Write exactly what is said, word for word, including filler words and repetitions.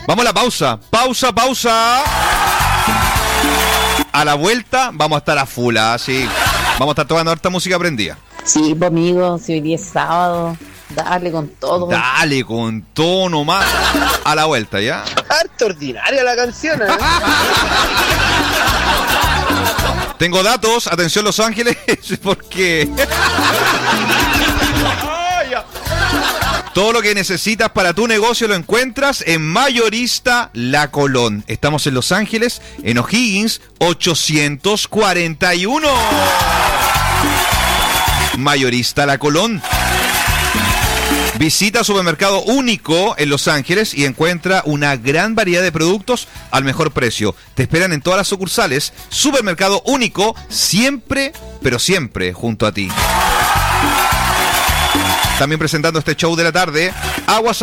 Vamos a la pausa. Pausa, pausa. A la vuelta vamos a estar a full, así. Vamos a estar tocando harta música prendida. Sí, pues amigo, si hoy día es sábado, dale con todo. Dale con todo nomás. A la vuelta, ¿ya? Harto ordinaria la canción, ¿eh? Tengo datos, atención Los Ángeles, porque... Todo lo que necesitas para tu negocio lo encuentras en Mayorista La Colón. Estamos en Los Ángeles, en O'Higgins ochocientos cuarenta y uno. Mayorista La Colón. Visita Supermercado Único en Los Ángeles y encuentra una gran variedad de productos al mejor precio. Te esperan en todas las sucursales. Supermercado Único, siempre, pero siempre junto a ti. También presentando este show de la tarde, Aguas